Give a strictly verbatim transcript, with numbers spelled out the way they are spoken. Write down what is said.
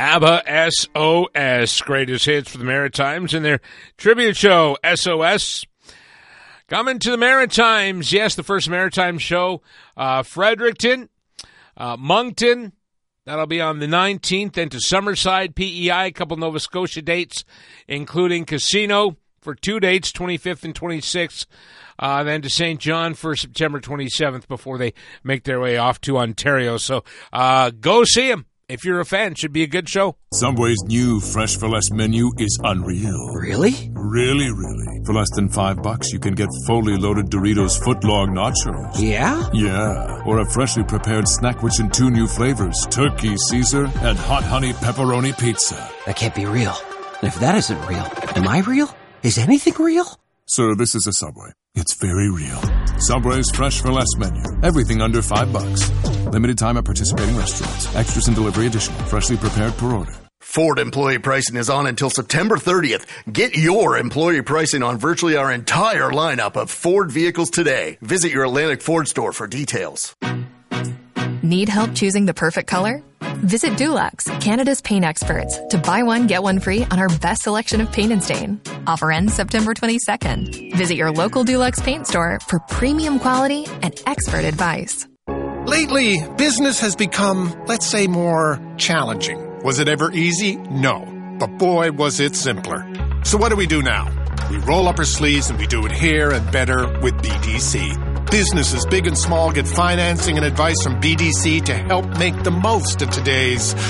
ABBA S O S, greatest hits for the Maritimes in their tribute show, S O S. Coming to the Maritimes, yes, the first Maritime show, uh, Fredericton, uh, Moncton, that'll be on the nineteenth, then to Summerside, P E I, a couple Nova Scotia dates, including Casino for two dates, twenty-fifth and twenty-sixth, uh, then to Saint John for September twenty-seventh before they make their way off to Ontario. So uh, go see them. If you're a fan, should be a good show. Subway's new Fresh for Less menu is unreal. Really? Really, really. For less than five bucks, you can get fully loaded Doritos footlong nachos. Yeah? Yeah. Or a freshly prepared snack which in two new flavors, Turkey Caesar and Hot Honey Pepperoni Pizza. That can't be real. And if that isn't real, am I real? Is anything real? Sir, this is a Subway. It's very real. Subway's Fresh for Less menu. Everything under five bucks. Limited time at participating restaurants. Extras and delivery additional. Freshly prepared per order. Ford employee pricing is on until September thirtieth. Get your employee pricing on virtually our entire lineup of Ford vehicles today. Visit your Atlantic Ford store for details. Need help choosing the perfect color? Visit Dulux, Canada's paint experts, to buy one, get one free on our best selection of paint and stain. Offer ends September twenty-second. Visit your local Dulux paint store for premium quality and expert advice. Lately, business has become, let's say, more challenging. Was it ever easy? No. But boy, was it simpler. So what do we do now? We roll up our sleeves and we do it here and better with B D C. Businesses big and small get financing and advice from B D C to help make the most of today's